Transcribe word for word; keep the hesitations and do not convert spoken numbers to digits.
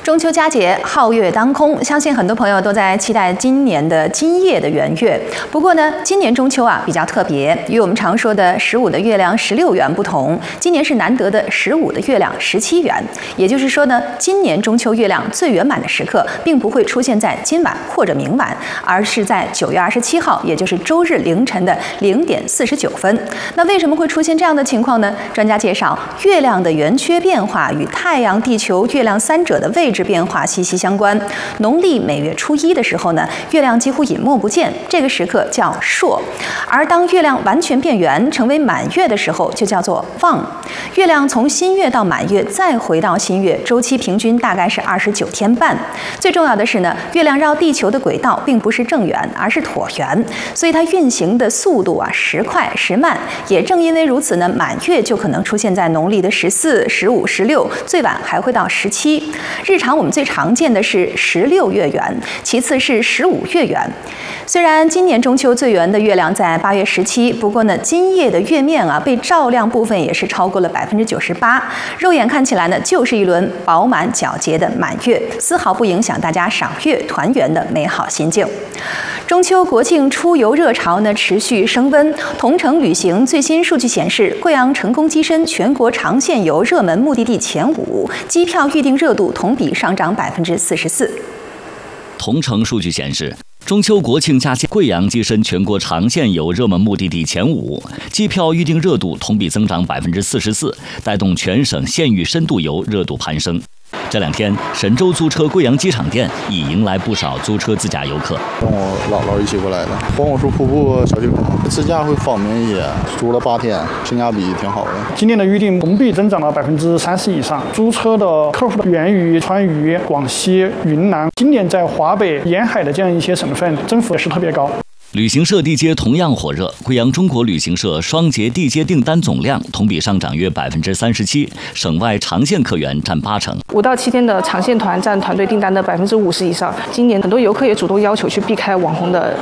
中秋佳节，皓月当空，相信很多朋友都在期待今年的今夜的圆月。不过呢，今年中秋啊比较特别，与我们常说的十五的月亮十六圆不同，今年是难得的十五的月亮十七圆。也就是说呢，今年中秋月亮最圆满的时刻，并不会出现在今晚或者明晚，而是在九月二十七号，也就是周日凌晨的零点四十九分。那为什么会出现这样的情况呢？专家介绍，月亮的圆缺变化与太阳、地球、月亮三者的位置变化息息相关。农历每月初一的时候呢，月亮几乎隐没不见，这个时刻叫朔；而当月亮完全变圆，成为满月的时候，就叫做望。月亮从新月到满月，再回到新月，周期平均大概是二十九天半。最重要的是呢，月亮绕地球的轨道并不是正圆，而是椭圆，所以它运行的速度啊时快时慢。也正因为如此呢，满月就可能出现在农历的十四、十五、十六，最晚还会到十七。日常我们最常见的是十六月圆，其次是十五月圆。虽然今年中秋最圆的月亮在八月十七，不过呢，今夜的月面啊被照亮部分也是超过了百分之九十八，肉眼看起来呢就是一轮饱满皎洁的满月，丝毫不影响大家赏月团圆的美好心境。中秋国庆出游热潮呢持续升温，同程旅行最新数据显示，贵阳成功跻身全国长线游热门目的地前五，机票预订热度同比上涨百分之四十四。 同程数据显示，中秋国庆假期，贵阳跻身全国长线游热门目的地前五，机票预订热度同比增长百分之四十四，带动全省县域深度游热度攀升。这两天，神州租车贵阳机场店已迎来不少租车自驾游客。 跟我姥姥一起过来的，黄果树瀑布小景点，自驾会方便一些。租了八天，性价比挺好的。 今年的预订同比增长了百分之三十以上，租车的客户源于川渝、广西、云南，今年在华北沿海的这样一些省份，增幅也是特别高。 旅行社地接同样火热，贵阳中国旅行社双节地接订单总量同比上涨约百分之三十七，省外长线客源占八成。 五到七天的长线团占团队订单的百分之五十以上。今年很多游客也主动要求去避开网红的